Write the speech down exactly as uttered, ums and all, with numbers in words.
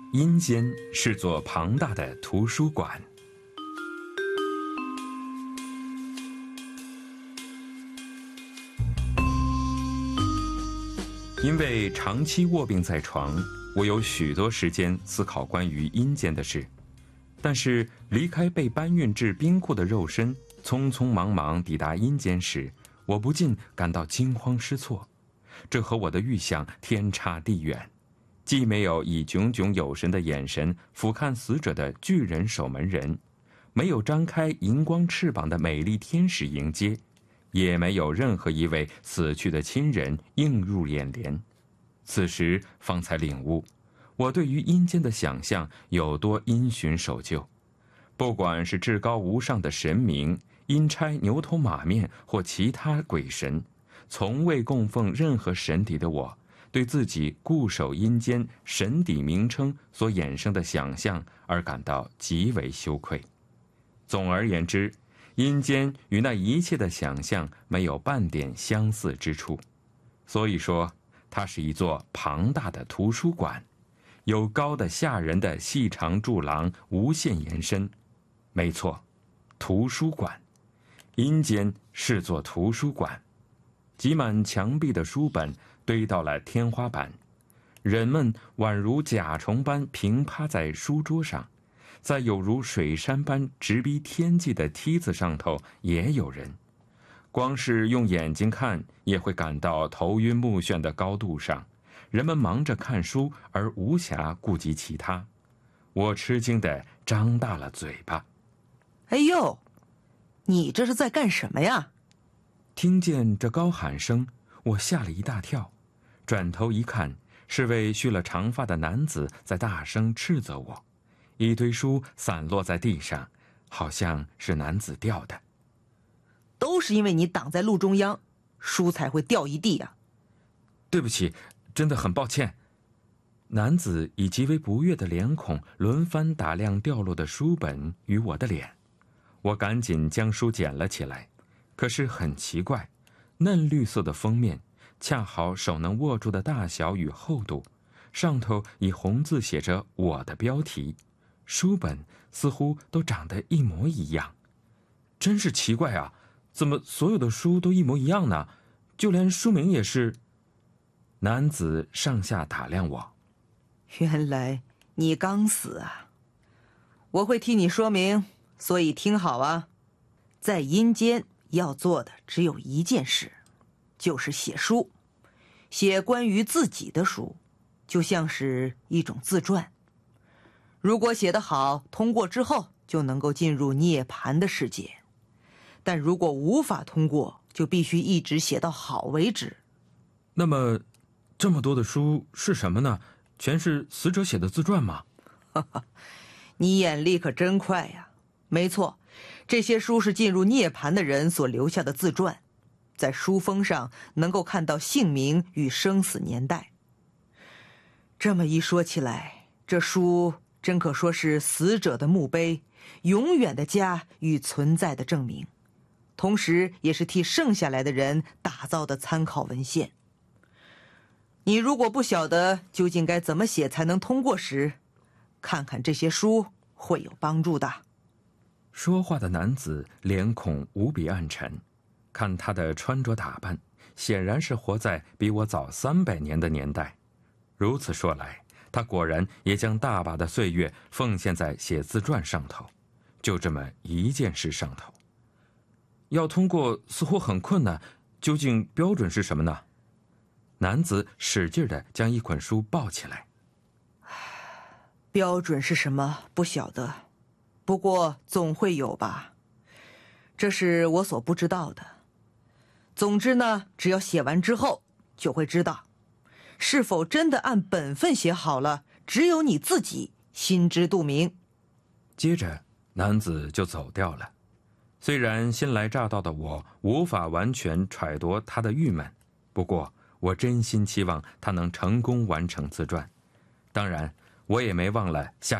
阴间是座庞大的图书馆。因为长期卧病在床，我有许多时间思考关于阴间的事。但是离开被搬运至冰库的肉身，匆匆忙忙抵达阴间时，我不禁感到惊慌失措。这和我的预想天差地远。既没有以炯炯有神的眼神俯瞰死者的巨人守门人，没有张开荧光翅膀的美丽天使迎接，也没有任何一位死去的亲人映入眼帘。此时方才领悟，我对于阴间的想象有多因循守旧。不管是至高无上的神明、阴差牛头马面或其他鬼神，从未供奉任何神邸的我，对自己固守阴间神邸名称所衍生的想象而感到极为羞愧。总而言之，阴间与那一切的想象没有半点相似之处。所以说，它是一座庞大的图书馆，有高的吓人的细长柱廊无限延伸。没错，图书馆。阴间是座图书馆，挤满墙壁的书本堆到了天花板，人们宛如甲虫般平趴在书桌上，在有如水山般直逼天际的梯子上头也有人。光是用眼睛看也会感到头晕目眩的高度上，人们忙着看书而无暇顾及其他。我吃惊地张大了嘴巴。 哎呦，你这是在干什么呀？ 听见这高喊声，我吓了一大跳，转头一看，是位蓄了长发的男子在大声斥责我。一堆书散落在地上，好像是男子掉的。 都是因为你挡在路中央，书才会掉一地啊。 对不起，真的很抱歉。男子以极为不悦的脸孔轮番打量掉落的书本与我的脸。我赶紧将书捡了起来，可是很奇怪，嫩绿色的封面恰好手能握住的大小与厚度，上头以红字写着我的标题，书本似乎都长得一模一样。真是奇怪啊，怎么所有的书都一模一样呢？就连书名也是。男子上下打量我。 原来你刚死啊。我会替你说明，所以听好啊。在阴间要做的只有一件事，就是写书。写关于自己的书，就像是一种自传。如果写得好，通过之后就能够进入涅槃的世界。但如果无法通过，就必须一直写到好为止。 那么这么多的书是什么呢？全是死者写的自传吗？ 你眼力可真快呀！没错，这些书是进入涅槃的人所留下的自传，在书封上能够看到姓名与生死年代。这么一说起来，这书真可说是死者的墓碑，永远的家与存在的证明，同时也是替剩下来的人打造的参考文献。你如果不晓得究竟该怎么写才能通过时，看看这些书会有帮助的。 说话的男子脸孔无比暗沉，看他的穿着打扮，显然是活在比我早三百年的年代。如此说来，他果然也将大把的岁月奉献在写自传上头，就这么一件事上头。要通过似乎很困难，究竟标准是什么呢？男子使劲地将一捆书抱起来。 标准是什么不晓得，不过总会有吧，这是我所不知道的。总之呢，只要写完之后就会知道，是否真的按本分写好了，只有你自己心知肚明。 接着男子就走掉了。虽然新来乍到的我无法完全揣度他的郁闷，不过我真心期望他能成功完成自传。当然我也没忘了下